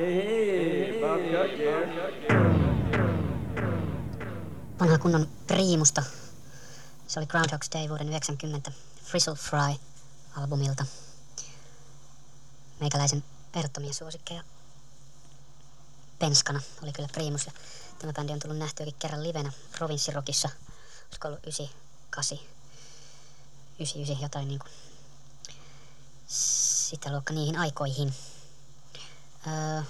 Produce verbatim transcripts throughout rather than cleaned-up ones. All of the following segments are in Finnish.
Vanha kunnon priimusta. Se oli Groundhog's Day vuoden yhdeksänkymmentä Frizzle Fry-albumilta. Meikäläisen ehdottomia suosikkeja penskana oli kyllä Primus. Ja tämä bändi on tullut nähtyäkin kerran livenä Provinssirockissa. Olisiko ollut yhdeksänkymmentäkahdeksan, yhdeksänkymmentäyhdeksän, jotain niinku sitä luokka niihin aikoihin. Öö,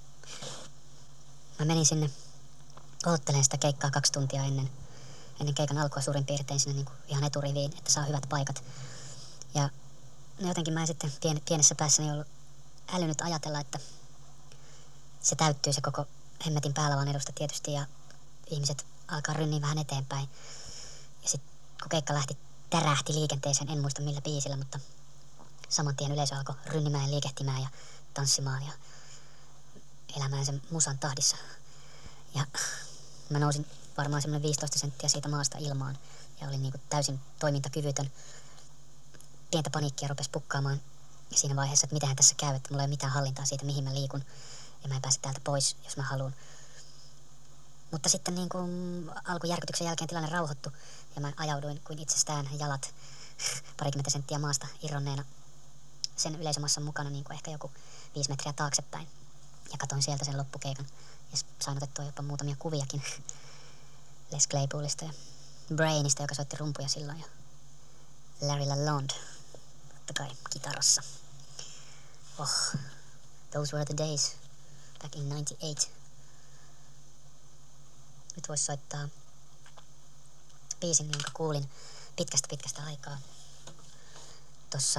mä menin sinne odottelemaan sitä keikkaa kaksi tuntia ennen, ennen keikan alkua suurin piirtein sinne niinku ihan eturiviin, että saa hyvät paikat. Ja no jotenkin mä en sitten pien, pienessä päässäni ollut älynyt ajatella, että se täyttyy se koko hemmetin päälavan edusta tietysti ja ihmiset alkaa rynniä vähän eteenpäin. Ja sitten kun keikka lähti, tärähti liikenteeseen, en muista millä biisillä, mutta saman tien yleisö alkoi rynnimään ja liikehtimään ja tanssimaan ja elämään sen musan tahdissa. Ja mä nousin varmaan semmoinen viisitoista senttiä siitä maasta ilmaan ja olin niinku täysin toimintakyvytön. Pientä paniikkia rupesi pukkaamaan siinä vaiheessa, että mitähän tässä käy, että mulla ei ole mitään hallintaa siitä, mihin mä liikun. Ja mä en pääse täältä pois, jos mä haluan. Mutta sitten niin kuin alkujärkytyksen jälkeen tilanne rauhoittui ja mä ajauduin kuin itsestään jalat parikymmentä senttiä maasta irronneena sen yleisömassan mukana niin kuin ehkä joku viisi metriä taaksepäin. Ja katoin sieltä sen loppukeikan ja sain otettua jopa muutamia kuviakin Les Claypoolista ja Brainista, joka soitti rumpuja silloin, ja Larry LaLonde, totta kai kitarassa. Oh, those were the days back in ninety-eight. Nyt vois soittaa biisin, jonka kuulin pitkästä pitkästä aikaa tossa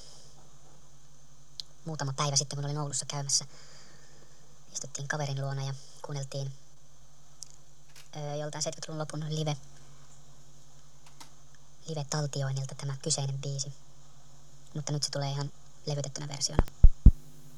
muutama päivä sitten, kun olin Oulussa käymässä. Istuttiin kaverin luona ja kuunneltiin öö, joltain seitsemänkymmentäluvun lopun live, live-taltioinnilta tämä kyseinen biisi. Mutta nyt se tulee ihan levytettynä versiona.